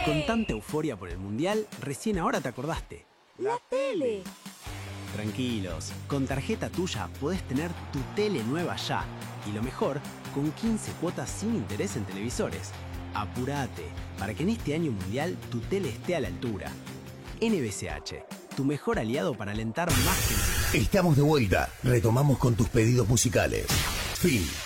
Con tanta euforia por el Mundial, recién ahora te acordaste. ¡La tele! Tranquilos, con tarjeta tuya podés tener tu tele nueva ya. Y lo mejor, con 15 cuotas sin interés en televisores. Apurate, para que en este año mundial tu tele esté a la altura. NBCH, tu mejor aliado para alentar más que nunca. Estamos de vuelta. Retomamos con tus pedidos musicales. Fin.